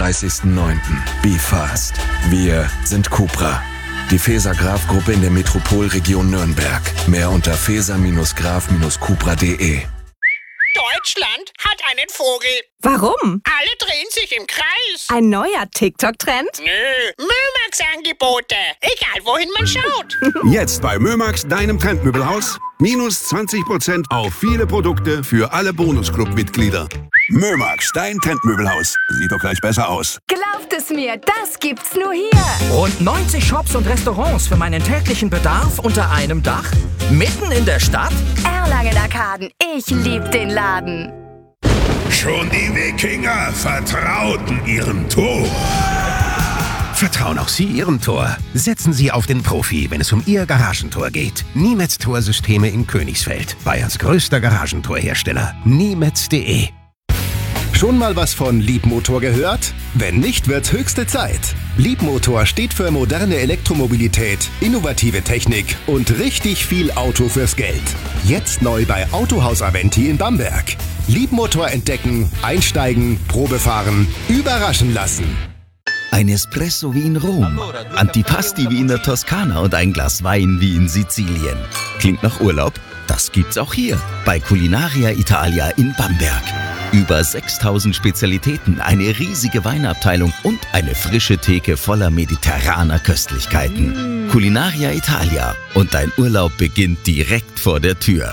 31.09. Be fast. Wir sind Cupra. Die Faeser-Graf-Gruppe in der Metropolregion Nürnberg. Mehr unter faeser-graf-cupra.de. Deutschland hat einen Vogel. Warum? Alle drehen sich im Kreis. Ein neuer TikTok-Trend? Nö, Mömax-Angebote. Egal, wohin man schaut. Jetzt bei Mömax, deinem Trendmöbelhaus. Minus 20% auf viele Produkte für alle Bonusclub-Mitglieder. Mömax, dein Trendmöbelhaus. Sieht doch gleich besser aus. Glaubt es mir, das gibt's nur hier. Rund 90 Shops und Restaurants für meinen täglichen Bedarf unter einem Dach? Mitten in der Stadt? Erlangen-Arkaden, ich lieb den Laden. Schon die Wikinger vertrauten ihrem Tor. Vertrauen auch Sie Ihrem Tor. Setzen Sie auf den Profi, wenn es um Ihr Garagentor geht. Niemetz Torsysteme in Königsfeld. Bayerns größter Garagentorhersteller. Niemetz.de. Schon mal was von Liebmotor gehört? Wenn nicht, wird höchste Zeit. Liebmotor steht für moderne Elektromobilität, innovative Technik und richtig viel Auto fürs Geld. Jetzt neu bei Autohaus Aventi in Bamberg. Liebmotor entdecken, einsteigen, Probefahren, überraschen lassen. Ein Espresso wie in Rom, Antipasti wie in der Toskana und ein Glas Wein wie in Sizilien. Klingt nach Urlaub? Das gibt's auch hier, bei Culinaria Italia in Bamberg. Über 6000 Spezialitäten, eine riesige Weinabteilung und eine frische Theke voller mediterraner Köstlichkeiten. Culinaria Italia. Und dein Urlaub beginnt direkt vor der Tür.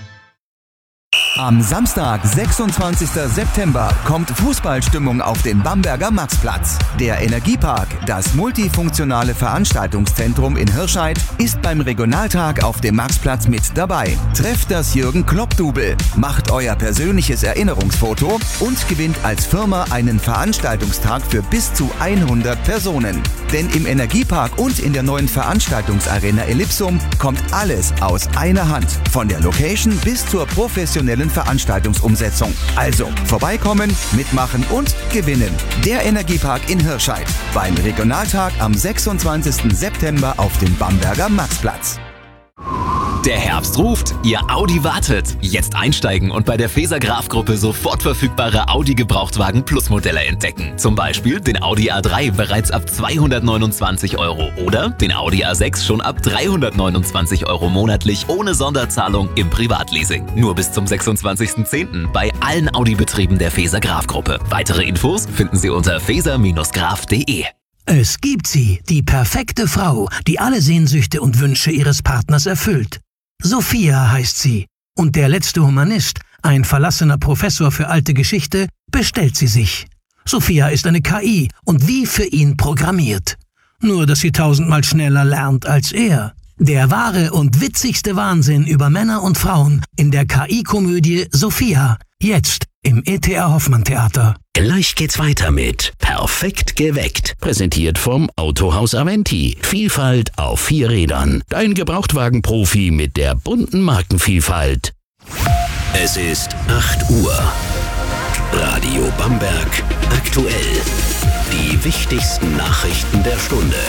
Am Samstag, 26. September, kommt Fußballstimmung auf den Bamberger Maxplatz. Der Energiepark, das multifunktionale Veranstaltungszentrum in Hirscheid, ist beim Regionaltag auf dem Maxplatz mit dabei. Trefft das Jürgen-Klopp-Double, macht euer persönliches Erinnerungsfoto und gewinnt als Firma einen Veranstaltungstag für bis zu 100 Personen. Denn im Energiepark und in der neuen Veranstaltungsarena Ellipsum kommt alles aus einer Hand. Von der Location bis zur professionellen Veranstaltungsumsetzung. Also vorbeikommen, mitmachen und gewinnen. Der Energiepark in Hirscheid beim Regionaltag am 26. September auf dem Bamberger Maxplatz. Der Herbst ruft, Ihr Audi wartet. Jetzt einsteigen und bei der Faeser-Graf-Gruppe sofort verfügbare Audi-Gebrauchtwagen Plus Modelle entdecken. Zum Beispiel den Audi A3 bereits ab 229 € oder den Audi A6 schon ab 329 € monatlich ohne Sonderzahlung im Privatleasing. Nur bis zum 26.10. bei allen Audi-Betrieben der Faeser-Graf-Gruppe. Weitere Infos finden Sie unter faeser-graf.de. Es gibt sie, die perfekte Frau, die alle Sehnsüchte und Wünsche ihres Partners erfüllt. Sophia heißt sie. Und der letzte Humanist, ein verlassener Professor für alte Geschichte, bestellt sie sich. Sophia ist eine KI und wie für ihn programmiert. Nur, dass sie 1000-mal schneller lernt als er. Der wahre und witzigste Wahnsinn über Männer und Frauen in der KI-Komödie Sophia. Jetzt im E.T.A. Hoffmann Theater. Gleich geht's weiter mit Perfekt geweckt. Präsentiert vom Autohaus Aventi. Vielfalt auf 4 Rädern. Dein Gebrauchtwagenprofi mit der bunten Markenvielfalt. Es ist 8 Uhr. Radio Bamberg aktuell. Die wichtigsten Nachrichten der Stunde.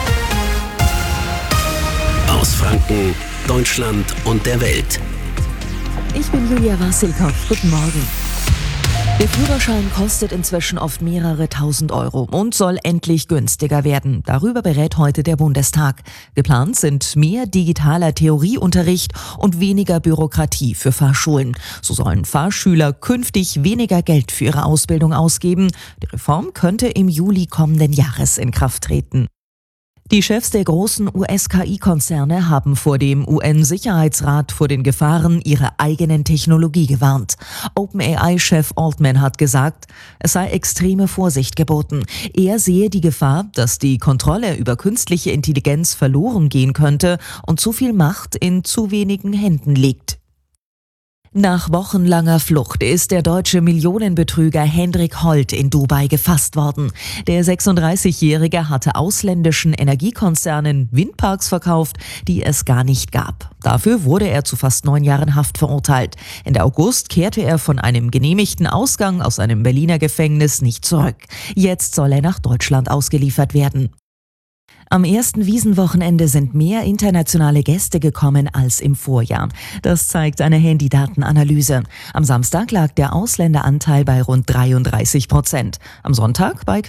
Aus Franken, Deutschland und der Welt. Ich bin Julia Wassilkow. Guten Morgen. Der Führerschein kostet inzwischen oft mehrere tausend € und soll endlich günstiger werden. Darüber berät heute der Bundestag. Geplant sind mehr digitaler Theorieunterricht und weniger Bürokratie für Fahrschulen. So sollen Fahrschüler künftig weniger Geld für ihre Ausbildung ausgeben. Die Reform könnte im Juli kommenden Jahres in Kraft treten. Die Chefs der großen US-KI-Konzerne haben vor dem UN-Sicherheitsrat vor den Gefahren ihrer eigenen Technologie gewarnt. OpenAI-Chef Altman hat gesagt, es sei extreme Vorsicht geboten. Er sehe die Gefahr, dass die Kontrolle über künstliche Intelligenz verloren gehen könnte und zu viel Macht in zu wenigen Händen liegt. Nach wochenlanger Flucht ist der deutsche Millionenbetrüger Hendrik Holt in Dubai gefasst worden. Der 36-Jährige hatte ausländischen Energiekonzernen Windparks verkauft, die es gar nicht gab. Dafür wurde er zu fast 9 Jahren Haft verurteilt. Ende August kehrte er von einem genehmigten Ausgang aus einem Berliner Gefängnis nicht zurück. Jetzt soll er nach Deutschland ausgeliefert werden. Am ersten Wiesenwochenende sind mehr internationale Gäste gekommen als im Vorjahr. Das zeigt eine Handydatenanalyse. Am Samstag lag der Ausländeranteil bei rund 33%. Am Sonntag bei